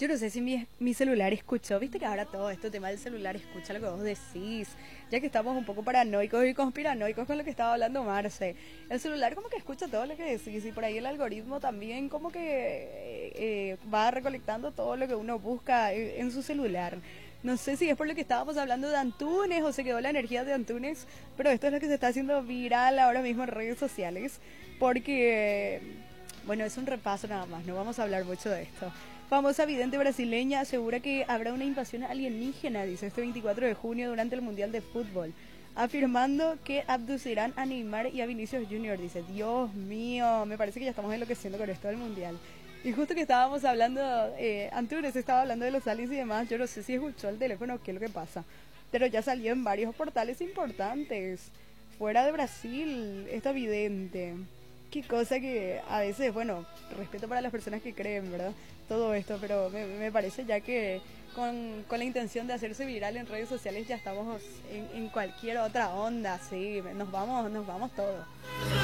Yo no sé si mi celular escuchó, viste que ahora todo esto tema del celular escucha lo que vos decís, ya que estamos un poco paranoicos y conspiranoicos con lo que estaba hablando Marce. El celular como que escucha todo lo que decís y por ahí el algoritmo también como que va recolectando todo lo que uno busca en su celular. No sé si es por lo que estábamos hablando de Antunes o se quedó la energía de Antunes, pero esto es lo que se está haciendo viral ahora mismo en redes sociales, porque, bueno, es un repaso nada más, no vamos a hablar mucho de esto. Famosa vidente brasileña asegura que habrá una invasión alienígena, dice este 24 de junio durante el Mundial de Fútbol, afirmando que abducirán a Neymar y a Vinicius Junior. Dice, Dios mío, me parece que ya estamos enloqueciendo con esto del Mundial. Y justo que estábamos hablando, Antunes estaba hablando de los aliens y demás, yo no sé si escuchó el teléfono o qué es lo que pasa, pero ya salió en varios portales importantes, fuera de Brasil, esta vidente. Qué cosa que a veces, bueno, respeto para las personas que creen, ¿verdad? Todo esto, pero me parece ya que con la intención de hacerse viral en redes sociales ya estamos en cualquier otra onda, sí, nos vamos todos.